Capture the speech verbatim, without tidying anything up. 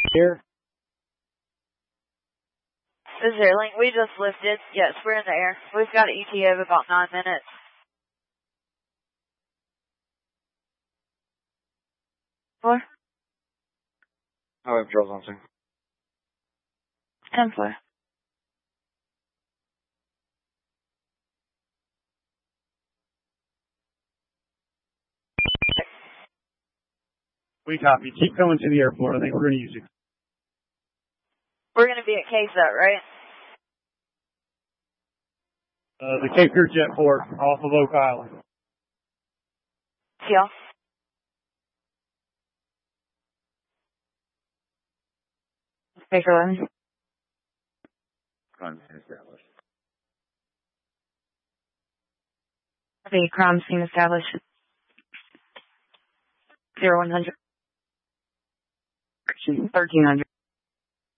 Here. This is Airlink. We just lifted. Yes, we're in the air. We've got an E T A of about nine minutes. Four. Highway Patrol's on scene. Ten four. We copy. Keep coming to the airport. I think we're going to use you. We're going to be at K S A T, right? Uh, the Cape Fear Jet four off of Oak Island. Yeah. Baker eleven. Crime scene established. The crime scene established. Zero one hundred. Thirteen hundred.